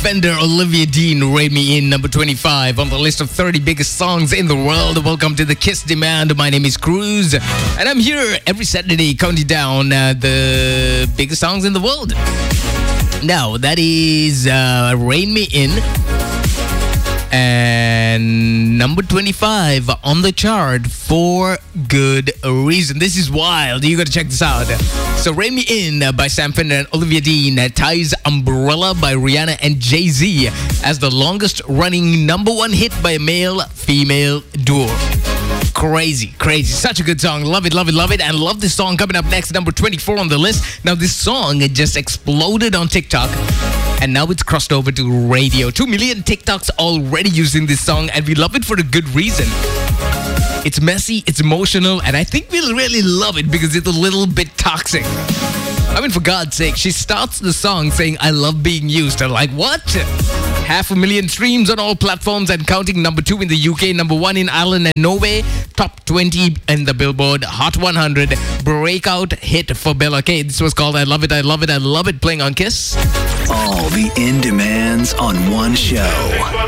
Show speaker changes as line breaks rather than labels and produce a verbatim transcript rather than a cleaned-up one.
Fender, Olivia Dean, Rain Me In, number twenty-five on the list of thirty biggest songs in the world. Welcome to the Kiss Demand. My name is Cruz, and I'm here every Saturday counting down uh, the biggest songs in the world. Now, that is uh, Rain Me In, and number twenty-five on the chart for good reason. This is wild. You gotta check this out. So, Rain Me In uh, by Sam Fender and Olivia Dean uh, ties Umbrella by Rihanna and Jay-Z as the longest running number one hit by a male-female duo. Crazy, crazy. Such a good song. Love it, love it, love it. And love this song coming up next, number twenty-four on the list. Now, this song, it just exploded on TikTok. And now it's crossed over to radio. Two million TikToks already using this song, and we love it for a good reason. It's messy, it's emotional, and I think we'll really love it because it's a little bit toxic. I mean, for God's sake, she starts the song saying, I love being used. I'm like, what? Half a million streams on all platforms and counting. Number two in the U K, number one in Ireland and Norway, top twenty in the Billboard Hot one hundred. Breakout hit for Bella K. This was called I Love It, I Love It, I Love It, playing on Kiss.
All the in demands on one show.